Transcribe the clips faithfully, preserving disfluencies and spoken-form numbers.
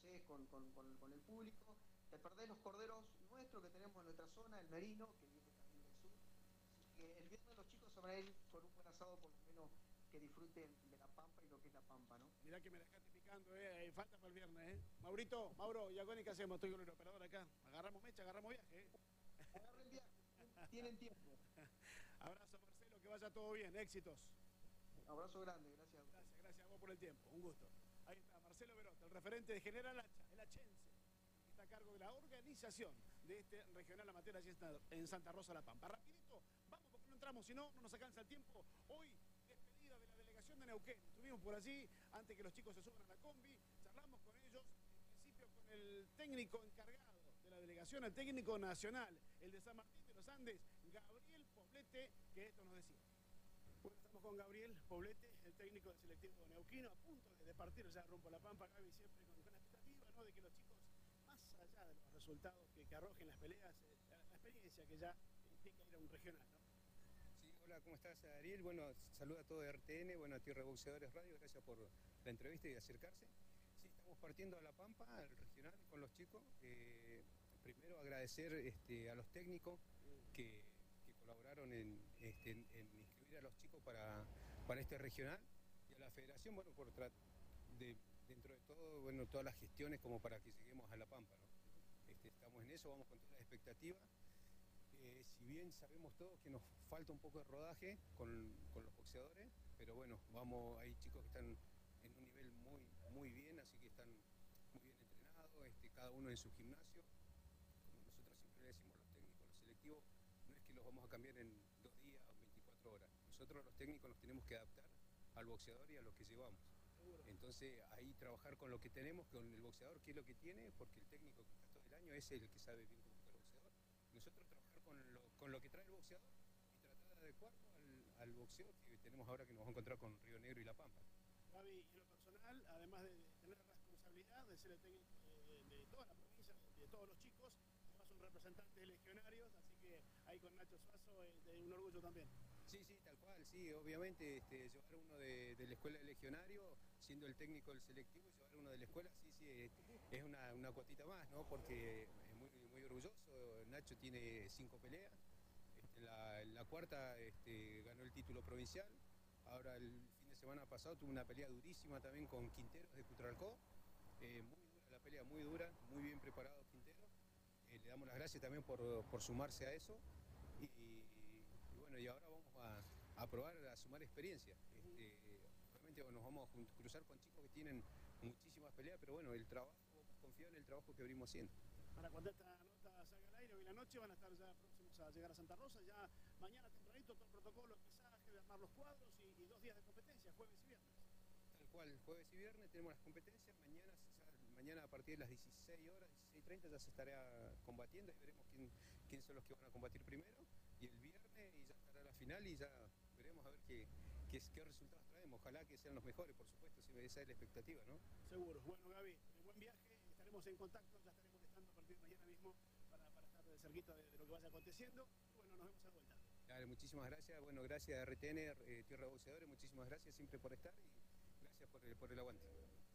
haces con, con, con, con el público, te perdés los corderos nuestros que tenemos en nuestra zona, el merino, que viene también del sur. Así que el viernes los chicos se van a ir con un buen asado, por lo menos que disfruten de la pampa y lo que es la pampa, ¿no? Mirá que me dejaste picando, eh. Falta para el viernes, eh. Maurito, Mauro, Iagoni, ¿qué hacemos? Estoy con el operador acá. Agarramos mecha, agarramos viaje, eh. Agarren viaje, tienen tiempo. Abrazo, Marcelo, que vaya todo bien, éxitos. Abrazo grande, gracias. Gracias, gracias a vos por el tiempo, un gusto. Ahí está, Marcelo Berota, el referente de General Hacha, el achense, que está a cargo de la organización de este regional amateur allí en Santa Rosa La Pampa. Rapidito, vamos porque no entramos, si no, no nos alcanza el tiempo. Hoy, despedida de la delegación de Neuquén. Estuvimos por allí, antes que los chicos se suban a la combi, charlamos con ellos, en principio con el técnico encargado de la delegación, el técnico nacional, el de San Martín de los Andes, Gabriel Poblete, que esto nos decía. Bueno, estamos con Gabriel Poblete, el técnico del selectivo neuquino, a punto de partir ya rumbo a La Pampa, Gaby, siempre con, con la expectativa, ¿no?, de que los chicos, más allá de los resultados que, que arrojen las peleas, eh, la, la experiencia que ya implica ir a un regional, ¿no? Sí, hola, ¿cómo estás, Ariel? Bueno, saluda a todo de R T N, bueno, a Tierra de Boxeadores Radio, gracias por la entrevista y acercarse. Sí, estamos partiendo a La Pampa, al regional, con los chicos. Eh, primero agradecer este, a los técnicos que... colaboraron en, este, en, en inscribir a los chicos para, para este regional, y a la federación, bueno, por de, dentro de todo, bueno, todas las gestiones como para que lleguemos a La Pampa, ¿no? Este, estamos en eso, vamos con todas las expectativas. Eh, si bien sabemos todos que nos falta un poco de rodaje con, con los boxeadores, pero bueno, vamos, hay chicos que están en un nivel muy, muy bien, así que están muy bien entrenados, este, cada uno en su gimnasio. Como nosotros siempre le decimos, los técnicos, los selectivos, no es que los vamos a cambiar en dos días o veinticuatro horas. Nosotros los técnicos nos tenemos que adaptar al boxeador y a lo que llevamos. Seguro. Entonces ahí trabajar con lo que tenemos, con el boxeador, qué es lo que tiene, porque el técnico que está todo el año es el que sabe bien cómo está el boxeador. Nosotros trabajar con lo, con lo que trae el boxeador y tratar de adecuarlo al, al boxeo que tenemos ahora, que nos vamos a encontrar con Río Negro y La Pampa. Gaby, y en lo personal, además de tener la responsabilidad de ser el técnico de, de toda la provincia, de todos los chicos, son representantes legionarios, así que ahí con Nacho Suazo es de un orgullo también. Sí, sí, tal cual, sí, obviamente este, llevar uno de, de la escuela de legionario, siendo el técnico del selectivo, llevar uno de la escuela, sí, sí, es una, una cuotita más, ¿no? Porque es muy, muy orgulloso. Nacho tiene cinco peleas, este, la, la cuarta este, ganó el título provincial, ahora el fin de semana pasado tuvo una pelea durísima también con Quinteros de Cutralcó, eh, muy dura la pelea, muy dura, muy bien preparado Quintero. Eh, le damos las gracias también por, por sumarse a eso y, y bueno, y ahora vamos a, a probar a sumar experiencia. Este, obviamente bueno, nos vamos a cruzar con chicos que tienen muchísimas peleas, pero bueno, el trabajo, confío en el trabajo que venimos haciendo. Para cuando esta nota salga al aire hoy en la noche van a estar ya próximos a llegar a Santa Rosa, ya mañana tempranito todo el protocolo, el pesaje, de armar los cuadros y, y dos días de competencia, jueves y viernes. Tal cual, jueves y viernes tenemos las competencias, mañana, mañana a partir de las dieciséis horas, dieciséis treinta ya se estará combatiendo y veremos quién, quién son los que van a combatir primero, y el viernes y ya estará la final y ya veremos a ver qué, qué, qué resultados traemos, ojalá que sean los mejores, por supuesto, si esa es la expectativa, ¿no? Seguro. Bueno, Gaby, buen viaje, estaremos en contacto, ya estaremos estando a partir de mañana mismo para, para estar de cerquita de, de lo que vaya aconteciendo, y bueno, nos vemos a la vuelta. Dale, muchísimas gracias, bueno, gracias a R T N, eh, Tierra de Boxeadores, muchísimas gracias siempre por estar y gracias por el, por el aguante.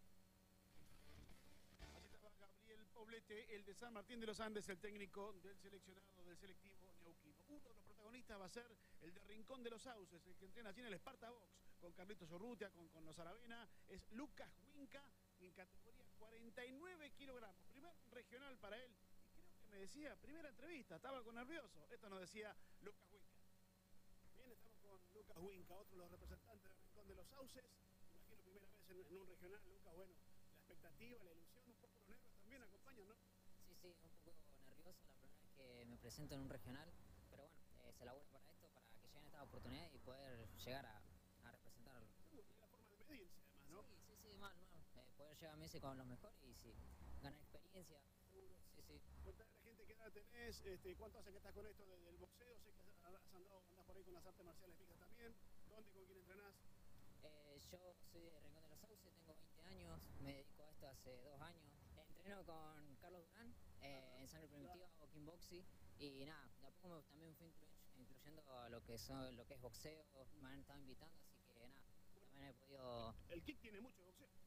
Allí estaba Gabriel Poblete, el de San Martín de los Andes, el técnico del seleccionado del selectivo neuquino. Uno de los protagonistas va a ser el de Rincón de los Sauces, el que entrena allí en el Esparta Box, con Carlitos Urrutia, con, con los Aravena, es Lucas Huinca, en categoría cuarenta y nueve kilogramos. Primer regional para él, y creo que me decía, primera entrevista, estaba algo nervioso. Esto nos decía Lucas Huinca. Bien, estamos con Lucas Huinca, otro de los representantes del Rincón de los Sauces. Imagino primera vez en, en un regional, Lucas, bueno, la expectativa, la ilusión, un poco los nervios también acompañan, ¿no? Sí, sí, un poco nervioso la primera vez que me presento en un regional, pero bueno, eh, se labura para esto, para que lleguen estas oportunidades y poder llegar a, a representarlo. Es la forma de medirse además, ¿no? Sí, sí, sí, mal, mal. Eh, poder llegar a meses con los mejores y sí, ganar experiencia. Seguro. Sí, sí. Contale a la gente qué edad tenés, este, cuánto hace que estás con esto del, del boxeo, sé que has andado, andás por ahí con las artes marciales mixtas también, ¿dónde y con quién entrenás? Eh, yo soy de Rincón de los Sauces, tengo veinte años, me dedico a esto hace dos años. Entreno con Carlos Durán, eh, en Sangre Primitiva, o Kickboxing, y nada, de a poco me, también fui incluy- incluyendo a lo que, son, lo que es boxeo, me han estado invitando, así que nada, también he podido... El kick tiene mucho boxeo.